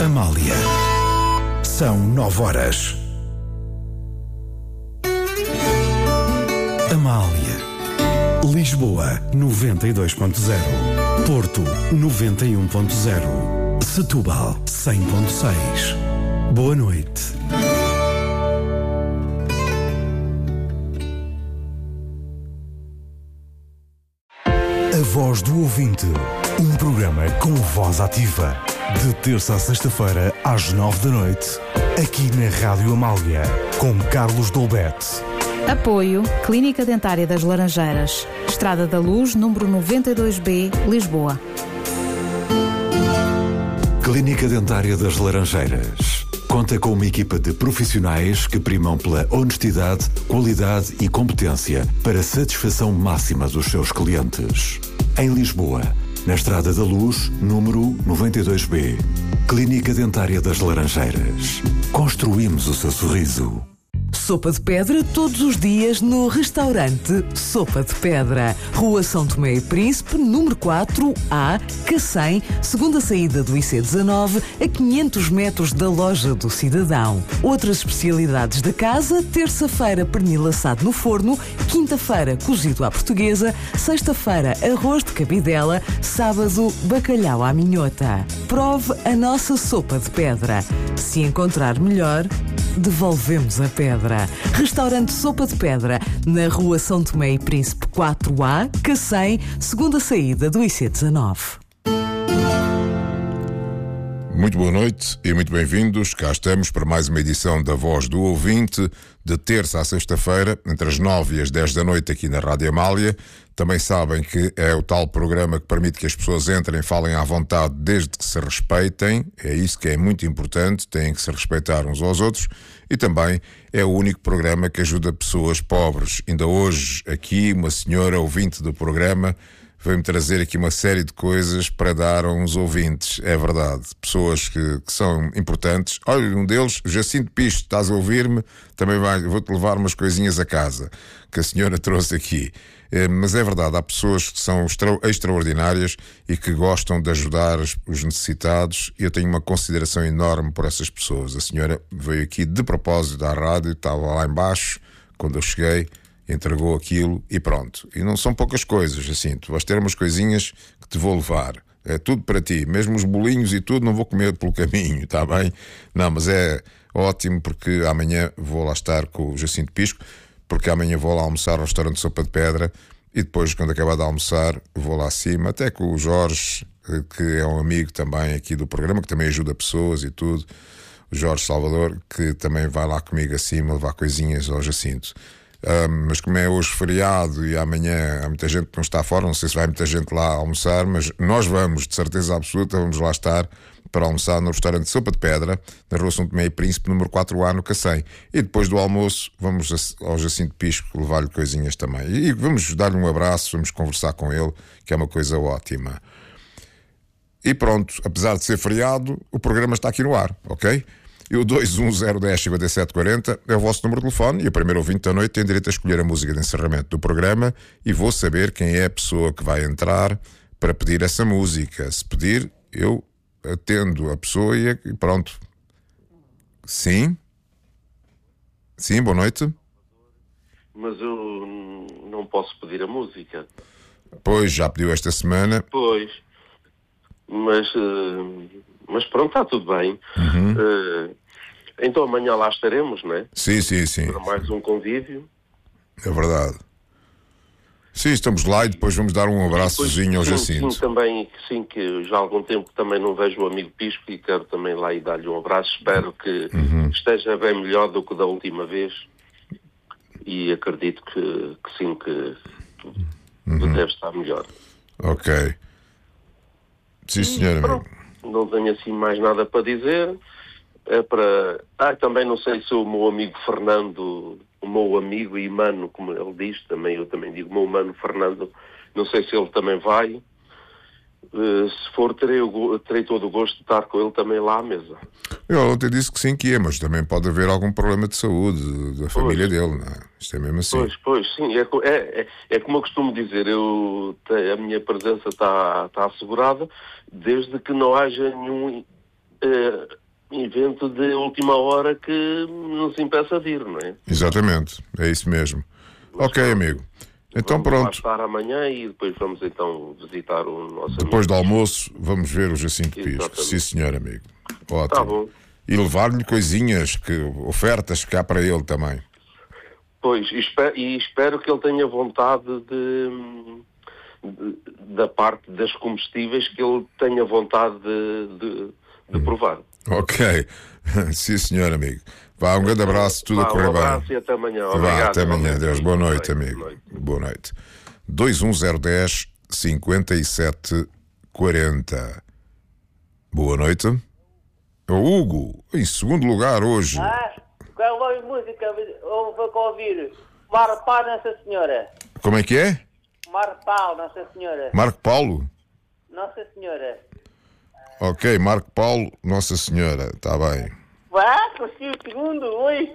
Amália. São 9 horas. Amália. Lisboa 92.0. Porto 91.0. Setúbal 100.6. Boa noite. A Voz do Ouvinte. Um programa com voz ativa. De terça a sexta-feira, às 9 da noite. Aqui na Rádio Amália. Com Carlos Dolbete. Apoio Clínica Dentária das Laranjeiras. Estrada da Luz, número 92B, Lisboa. Clínica Dentária das Laranjeiras. Conta com uma equipa de profissionais que primam pela honestidade, qualidade e competência para satisfação máxima dos seus clientes. Em Lisboa, na Estrada da Luz, número 92B. Clínica Dentária das Laranjeiras. Construímos o seu sorriso. Sopa de pedra todos os dias no restaurante Sopa de Pedra. Rua São Tomé e Príncipe, número 4A, Cacém, segunda saída do IC19, a 500 metros da loja do Cidadão. Outras especialidades da casa: terça-feira pernil assado no forno, quinta-feira cozido à portuguesa, sexta-feira arroz de cabidela, sábado bacalhau à minhota. Prove a nossa sopa de pedra. Se encontrar melhor, devolvemos a pedra. Restaurante Sopa de Pedra, na Rua São Tomé e Príncipe 4A, Cacém, segunda saída do IC19. Muito boa noite e muito bem-vindos. Cá estamos para mais uma edição da Voz do Ouvinte, de terça à sexta-feira, entre as 9 e as 10 da noite aqui na Rádio Amália. Também sabem que é o tal programa que permite que as pessoas entrem e falem à vontade desde que se respeitem. É isso que é muito importante, têm que se respeitar uns aos outros. E também é o único programa que ajuda pessoas pobres. Ainda hoje aqui uma senhora ouvinte do programa veio-me trazer aqui uma série de coisas para dar a uns ouvintes. É verdade, pessoas que são importantes. Olha, um deles, Jacinto Pisto, estás a ouvir-me? Também vou-te levar umas coisinhas a casa que a senhora trouxe aqui. Mas é verdade, há pessoas que são extraordinárias e que gostam de ajudar os necessitados, e eu tenho uma consideração enorme por essas pessoas. A senhora veio aqui de propósito à rádio, estava lá embaixo quando eu cheguei, entregou aquilo e pronto. E não são poucas coisas, assim, tu vais ter umas coisinhas que te vou levar. É tudo para ti, mesmo os bolinhos e tudo não vou comer pelo caminho, está bem? Não, mas é ótimo, porque amanhã vou lá estar com o Jacinto Pisco, porque amanhã vou lá almoçar ao restaurante Sopa de Pedra, e depois, quando acabar de almoçar, vou lá acima, até com o Jorge, que é um amigo também aqui do programa, que também ajuda pessoas e tudo, o Jorge Salvador, que também vai lá comigo acima levar coisinhas ao Jacinto. Mas como é hoje feriado e amanhã há muita gente que não está fora, não sei se vai muita gente lá almoçar, mas nós vamos, de certeza absoluta, vamos lá estar para almoçar no restaurante Sopa de Pedra, na Rua São Tomé e Príncipe, número 4A, no Cacém. E depois do almoço vamos ao Jacinto Pisco levar-lhe coisinhas também. E vamos dar-lhe um abraço, vamos conversar com ele, que é uma coisa ótima. E pronto, apesar de ser feriado, o programa está aqui no ar, ok? E o 210-5740 é o vosso número de telefone, e o primeiro ouvinte da noite tem direito a escolher a música de encerramento do programa, e vou saber quem é a pessoa que vai entrar para pedir essa música. Se pedir, eu atendo a pessoa e pronto. Sim? Sim, boa noite. Mas eu não posso pedir a música. Pois, já pediu esta semana. Pois. Mas pronto, está tudo bem. Então amanhã lá estaremos, não é? Sim, sim, sim. Para mais um convívio. É verdade. Sim, estamos lá e depois vamos dar um abraçozinho ao Jacinto. Sim, também, sim, que já há algum tempo também não vejo o amigo Pisco e quero também lá e dar-lhe um abraço. Espero que esteja bem melhor do que da última vez. E acredito que sim, que deve estar melhor. Ok. Sim, senhora. Não tenho assim mais nada para dizer. É para... também não sei se o meu amigo Fernando, o meu amigo e mano, como ele diz, eu também digo, o meu mano Fernando, não sei se ele também vai. Se for, terei todo o gosto de estar com ele também lá à mesa. Eu ontem disse que sim que ia, mas também pode haver algum problema de saúde da família dele, não é? Isto é mesmo assim. Pois, sim. É como eu costumo dizer, a minha presença está assegurada desde que não haja evento de última hora que nos impeça de ir, não é? Exatamente, é isso mesmo. Ok, amigo. Então Vamos lá pronto, estar amanhã e depois vamos então visitar o nosso depois do amigo. almoço vamos ver o Jacinto Pisco. Exatamente. Sim, senhor, amigo. Ótimo. Tá bom. E levar-lhe coisinhas, ofertas cá para ele também. Pois, e espero que ele tenha vontade da parte das comestíveis, que ele tenha vontade de provar. Ok. Sim, senhor, amigo. Vá, um grande abraço, tudo a correr Um bem. abraço e até amanhã. Vá, Obrigado. até amanhã, Deus. Boa noite, Boa amigo. noite. Boa noite. 21010 5740. Boa noite. O Hugo, em segundo lugar hoje. Qual a música? Vou ouvir. Marpal, Nossa Senhora. Como é que é? Marpal, Nossa Senhora. Marco Paulo? Nossa Senhora. Ok, Marco Paulo, Nossa Senhora. Está bem. Vá, consegui o segundo, oi.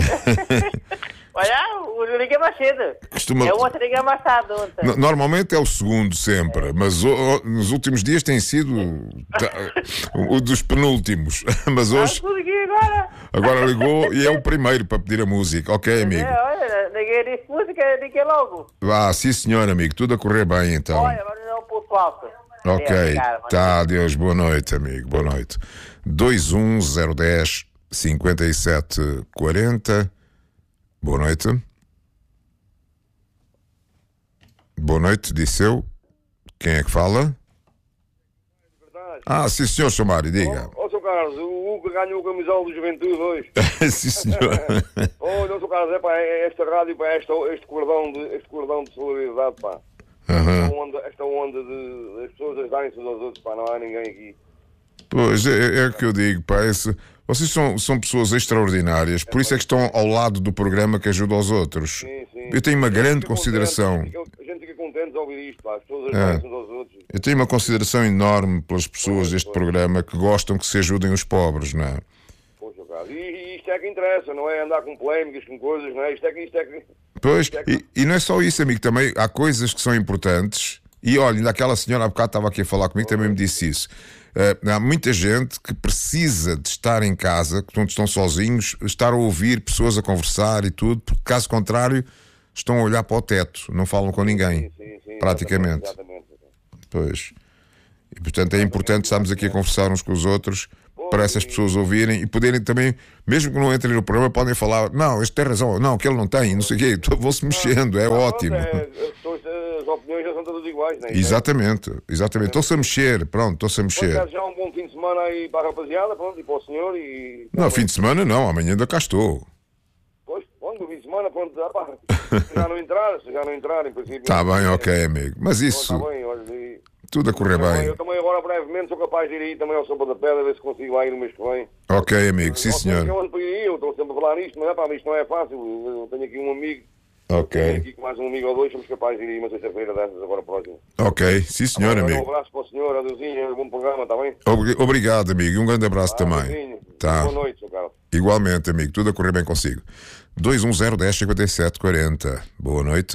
Olha, o liga mais cedo. Costuma- É o outro liga mais tarde ontem. Normalmente é o segundo sempre, mas nos últimos dias tem sido o dos penúltimos. Mas hoje, Consegui agora. agora ligou e é o primeiro para pedir a música. Ok, amigo. Olha, ninguém disse música, liguei logo. Vá, sim senhor, amigo. Tudo a correr bem então. Olha, agora não é o ponto alto. Ok, Obrigado, tá, adeus, boa noite, amigo, boa noite. 21010 5740. Boa noite. Boa noite, disse eu. Quem é que fala? Ah, sim, senhor Chamário, diga. Ó, Sr. Carlos, o Hugo ganhou o camisola do Juventude hoje. Sim, senhor. Olha, Sr. Carlos, esta rádio, este cordão de solidariedade, pá. Aham. Esta onda das pessoas ajudarem-se uns aos outros, pá, não há ninguém aqui. Pois, é o que eu digo, pá. Vocês são pessoas extraordinárias, por isso é que estão ao lado do programa que ajuda aos outros. Sim, sim. Eu tenho uma A gente grande fica consideração. contente, a gente fica contente de ouvir isto, pá. As pessoas ajudarem-se uns aos outros. Eu tenho uma consideração enorme pelas pessoas deste programa que gostam que se ajudem os pobres, não é? Poxa, Carlos. E isto é que interessa, não é andar com polémicas, com coisas, não é? Isto é que... Pois, e não é só isso, amigo, também há coisas que são importantes. E olha, ainda aquela senhora há bocado estava aqui a falar comigo, também me disse isso. Há muita gente que precisa de estar em casa, quando estão sozinhos, estar a ouvir pessoas a conversar e tudo, porque caso contrário estão a olhar para o teto, não falam com ninguém, Sim, praticamente. Exatamente. Pois. E portanto é importante estarmos aqui a conversar uns com os outros para essas pessoas ouvirem e poderem também, mesmo que não entrem no programa, podem falar, não, este tem razão, não, aquele não tem, não sei o quê, vão-se mexendo, é ótimo. As opiniões já são todas iguais, não é? Exatamente. Estão-se a mexer, pronto, estão-se a mexer. Já um bom fim de semana aí para a rapaziada, pronto, e para o senhor e... Não, fim de semana não, amanhã ainda cá estou. Pois, pronto, no fim de semana, pronto, se já não entrar, em princípio... Está bem, ok, amigo, mas isso, Está bem, olha, tudo a correr bem. eu também agora brevemente sou capaz de ir aí também ao Sopa da Pedra, ver se consigo lá ir no mês que vem. Ok, amigo, sim senhor. Eu ando para ir aí, eu estou sempre a falar nisto, mas isto não é fácil, eu tenho aqui um amigo, tenho Ok, aqui com mais um amigo ou dois, somos capazes de ir aí uma sexta-feira dessas agora próxima. ok, sim senhor, Um amigo. abraço para o senhor, adeusinho, bom programa, está bem? Obrigado, amigo, e um grande abraço também. Adeusinho. Tá. Boa noite, Sr. Carlos. Igualmente, amigo, tudo a correr bem consigo. 21010 5740. Boa noite.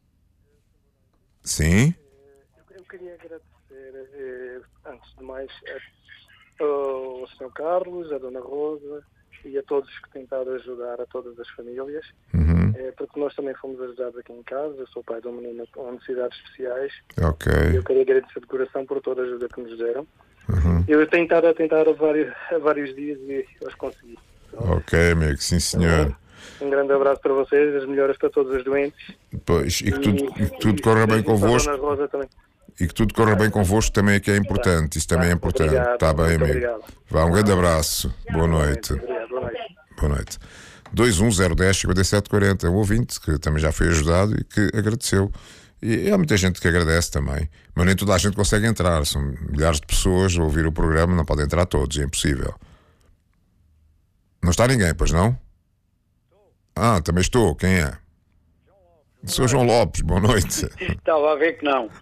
Sim? Eu queria agradecer, antes de mais, ao Sr. Carlos, à Dona Rosa e a todos que tentaram ajudar a todas as famílias, porque nós também fomos ajudados aqui em casa. Eu sou pai de um menino com necessidades especiais Ok. e eu queria agradecer de coração por toda a ajuda que nos deram. Eu tenho estado a tentar há vários dias e hoje consegui. Ok, amigo, sim senhor. Um grande abraço para vocês, as melhoras para todos os doentes. Pois, e que tudo corra bem para a convosco. Dona Rosa também. E que tudo corra bem convosco também é que é importante. Isso também é importante. Obrigado, Está bem, muito amigo. obrigado. Vá, um grande abraço. Boa noite. Obrigado, boa noite. Boa noite. 21010 5740. Um ouvinte que também já foi ajudado e que agradeceu. E há muita gente que agradece também. Mas nem toda a gente consegue entrar. São milhares de pessoas a ouvir o programa, não podem entrar todos, é impossível. Não está ninguém, pois não? Ah, também estou. Quem é? Sou João Lopes, boa noite. Estava a ver que não.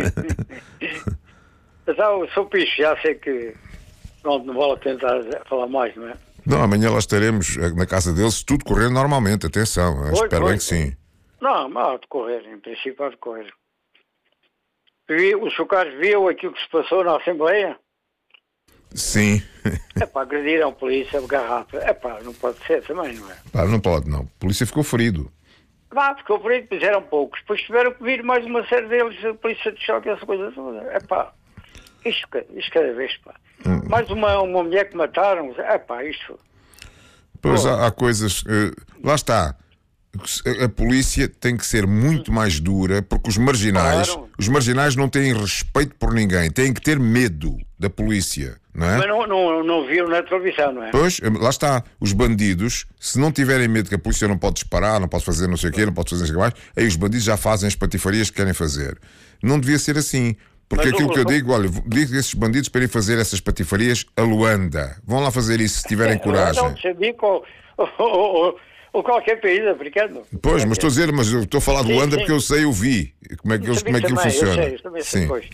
Já o Sr. Picho, já sei que pronto, não vale a tentar falar mais, não é? Não, amanhã lá estaremos na casa deles, se tudo correr normalmente, atenção. Espero bem que sim. Não, mas há de correr, em princípio há de correr. O Sr. Carlos viu aquilo que se passou na Assembleia? Sim. Agrediram a polícia, garrafa. Não pode ser também, não é? Não pode, não. A polícia ficou ferido. Ficou ferido, pois eram poucos. Depois tiveram que vir mais uma série deles, a polícia de choque, essa coisa toda. Isto cada vez, Mais uma mulher que mataram. Isto... Pois há coisas... lá está. A polícia tem que ser muito mais dura, porque os marginais não têm respeito por ninguém, têm que ter medo da polícia, não é? Mas não viram na televisão, não é? Pois, lá está, os bandidos, se não tiverem medo que a polícia não pode disparar, não pode fazer não sei o quê, não pode fazer não sei o que mais, aí os bandidos já fazem as patifarias que querem fazer. Não devia ser assim, porque aquilo que eu digo, olha, digo a esses bandidos para irem fazer essas patifarias a Luanda. Vão lá fazer isso se tiverem coragem. Ou qualquer país africano. Pois, mas estou a dizer, mas eu estou a falar de Luanda porque eu sei, eu vi como é que aquilo funciona. Eu também sei, pois.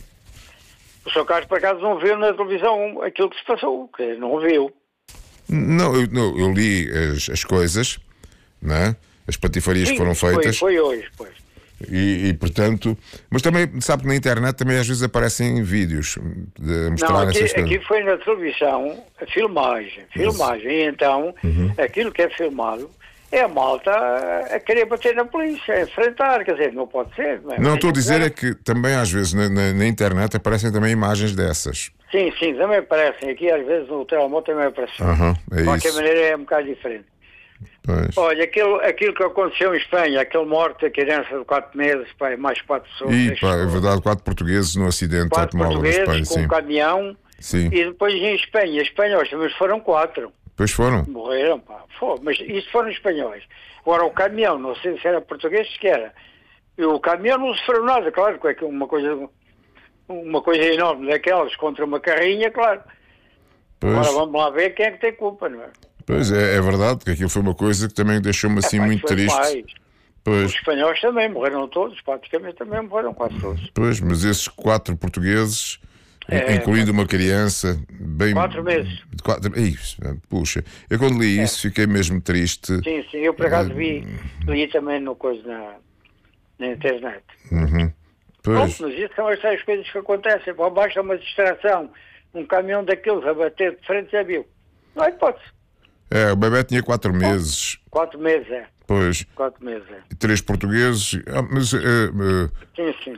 O Sr. Carlos, por acaso, não viu na televisão aquilo que se passou, que não viu. Não, eu li as coisas, não é? As patifarias que foram feitas. Foi hoje, pois. E portanto, mas também, sabe que na internet também às vezes aparecem vídeos de mostrar essas coisas. Aqui foi na televisão, a filmagem, e então, aquilo que é filmado, é a malta a querer bater na polícia, a enfrentar, quer dizer, não pode ser. Não, estou a dizer é que também às vezes na internet aparecem também imagens dessas. Sim, também aparecem. Aqui às vezes no telemóvel também aparecem. De qualquer maneira é um bocado diferente. Pois. Olha, aquilo que aconteceu em Espanha, aquele morto, a criança de 4 meses, mais 4 pessoas. É verdade, 4 portugueses no acidente 4 automóvel em Espanha. Com um caminhão. Sim. E depois em Espanha, espanhóis também foram 4. Pois foram. Morreram, mas isso foram espanhóis. Agora o caminhão, não sei se era português, se era. E o caminhão não sofreu nada, claro, que é uma coisa enorme daquelas contra uma carrinha, claro. Pois. Agora vamos lá ver quem é que tem culpa, não é? Pois é verdade, porque aquilo foi uma coisa que também deixou-me assim muito triste. Pois. Os espanhóis também morreram todos, praticamente também morreram quase todos. Pois, mas esses 4 portugueses, incluindo uma criança, bem... 4 meses. Puxa, eu quando li isso fiquei mesmo triste. Sim, eu por acaso li também no coisa na internet. Pois. Mas isso são essas coisas que acontecem. Basta uma distração, um caminhão daqueles a bater de frente, já viu. Não há hipótese. O bebê tinha 4 meses. 4 meses, Pois. 4 meses, 3 portugueses. Mas, sim.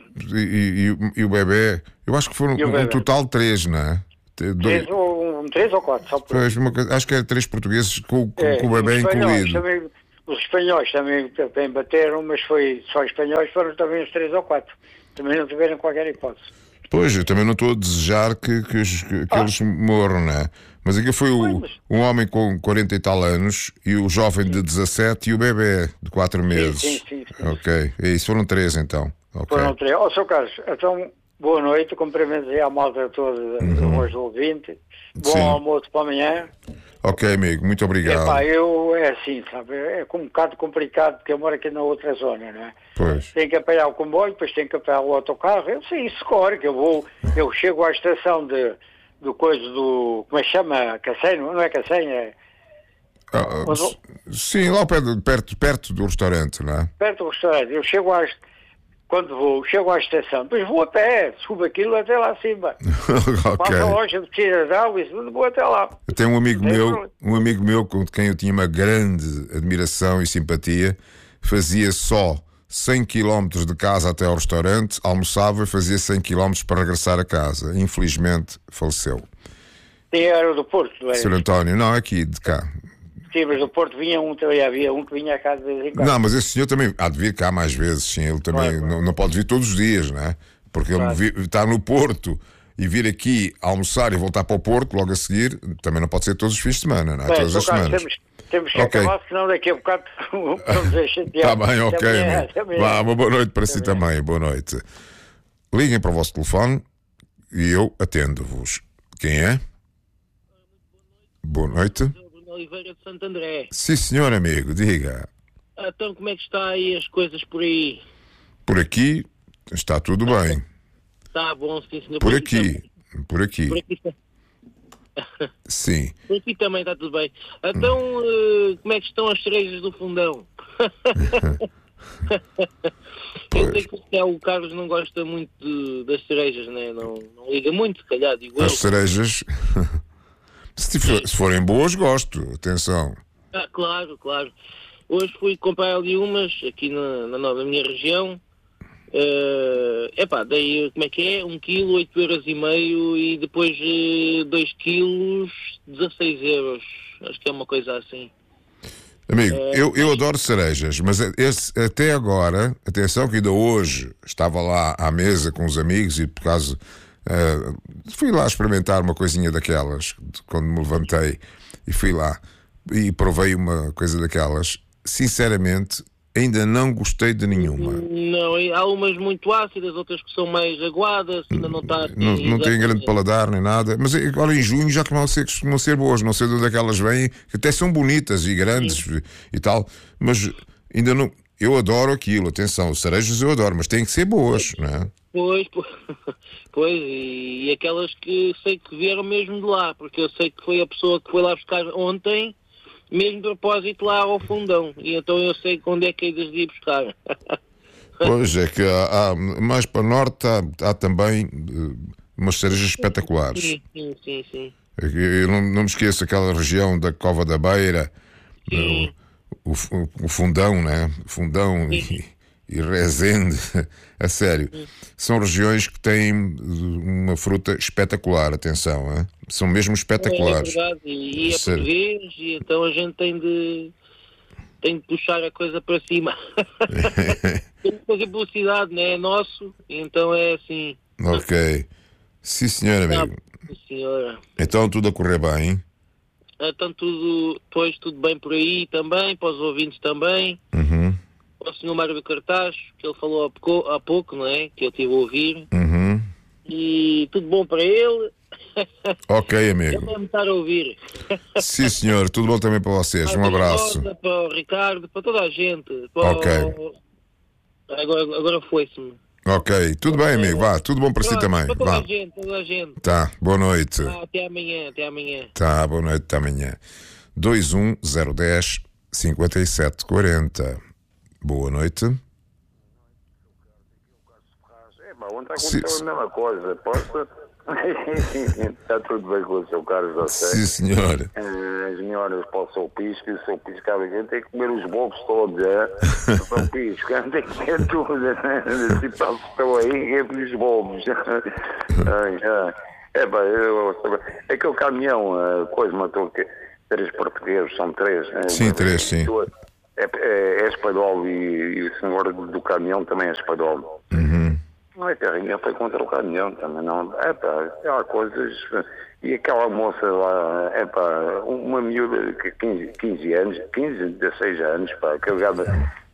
E o bebê, eu acho que foram um total 3, não é? 3 ou 4, só por pois, acho que era 3 portugueses com o bebê incluído. Também, os espanhóis também bateram, mas foi só espanhóis, foram também os 3 ou 4. Também não tiveram qualquer hipótese. Pois, eu também não estou a desejar que eles morram, não é? Mas aqui foi um homem com 40 e tal anos e o jovem de 17 e o bebê de 4 meses. Sim. Ok, e isso foram 3 então. Okay. Foram 3. Sr. Carlos, então, boa noite, cumprimentos aí à malta toda hoje do ouvinte. Bom almoço para amanhã. Ok, amigo, muito obrigado. É assim, sabe, é um bocado complicado porque eu moro aqui na outra zona, não é? Pois. Tem que apanhar o comboio, depois tem que apanhar o autocarro. Eu sei isso, claro, que eu chego à estação do coisa do... Como é que chama? Cacém? Não é Cacém, é... Sim, lá perto do restaurante, não é? Perto do restaurante. Eu chego chego à estação, depois vou a pé, subo aquilo até lá acima. Ok. Passo a loja de cidadão e vou até lá. Eu tenho um amigo meu com quem eu tinha uma grande admiração e simpatia, fazia só 100 km de casa até ao restaurante, almoçava e fazia 100 km para regressar a casa. Infelizmente faleceu. Sim, era do Porto, não é? Sr. António, não, aqui de cá. Sim, mas do Porto havia um que vinha a casa de vez em quando. Não, mas esse senhor também há de vir cá mais vezes, sim, ele também não pode vir todos os dias, não é? Porque ele está no Porto e vir aqui almoçar e voltar para o Porto logo a seguir, também não pode ser todos os fins de semana, não é? Todas as semanas. Temos que acabar, senão daqui a bocado vamos deixar de Está bem, ok. Vá, uma boa noite para si também, boa noite. Liguem para o vosso telefone e eu atendo-vos. Quem é? Boa noite. Oliveira de Santo André. Sim, senhor amigo, diga. Então, como é que está aí as coisas por aí? Por aqui está tudo bem. Está bom, sim, senhor. Por aqui. Está... Sim. Por aqui também está tudo bem. Então, como é que estão as cerejas do fundão? Eu sei que o Carlos não gosta muito das cerejas, né? Não liga muito, se calhar, digo as cerejas... Se forem boas, gosto. Atenção. Claro. Hoje fui comprar ali umas, aqui na minha região. Daí, como é que é? 1 quilo, 8,5 € e depois 2 quilos, 16 €. Acho que é uma coisa assim. Amigo, eu adoro cerejas, mas até agora, atenção que ainda hoje estava lá à mesa com os amigos e por causa... fui lá experimentar uma coisinha daquelas, quando me levantei e fui lá e provei uma coisa daquelas. Sinceramente, ainda não gostei de nenhuma. Não, há umas muito ácidas, outras que são mais aguadas, ainda não está... Não tem grande paladar nem nada, mas agora em junho já costumam ser boas, não sei de onde é que elas vêm, que até são bonitas e grandes e tal, mas ainda não... Eu adoro aquilo, atenção, cerejas eu adoro, mas têm que ser boas, não é? Pois, e aquelas que sei que vieram mesmo de lá, porque eu sei que foi a pessoa que foi lá buscar ontem, mesmo de propósito lá ao fundão, e então eu sei onde é que é de ir buscar. Pois é que há mais para o norte há também umas cerejas espetaculares. Sim. Eu não me esqueço aquela região da Cova da Beira, o Fundão, né? Fundão e Rezende, a sério. São regiões que têm uma fruta espetacular, atenção, hein? São mesmo espetaculares. É verdade, e é português, e então a gente tem de puxar a coisa para cima. Tem de fazer publicidade, né? É nosso, então é assim. Ok. Sim, senhor, amigo. Sim, senhora. Então tudo a correr bem, hein? Então tudo bem por aí também, para os ouvintes também. Uhum. O senhor Mário do Cartaz, que ele falou há pouco, não é? Que eu estive a ouvir. Uhum. E tudo bom para ele. Ok, amigo. Ele vai-me estar a ouvir. Sim, senhor. Tudo bom também para vocês. Um abraço. Para o Ricardo, para toda a gente. Ok. Agora foi-se-me. Ok. Tudo bem, amigo. Vá. Tudo bom para si também. Para Vá. toda a gente. Tá. Boa noite. Até amanhã. Tá. Boa noite. Até amanhã. 21010 5740. Boa noite. Ontem aconteceu a mesma coisa, posso? Está tudo bem com o seu Carlos, eu sei. Sim, senhor. As senhoras para o seu pisco, e o seu pisco, cada vez tem que comer os bobos todos, o seu pisco, tem que comer tudo, se estou aí, é pelos bobos. Aquele caminhão, coisa, matou que 3 portugueses, são 3. Sim, 3, sim. É espanhol e o senhor do caminhão também é espanhol. Uhum. Não é terrinha, foi contra o caminhão também, não. Há coisas. E aquela moça lá, uma miúda de 15 anos, 15, 16 anos, carregada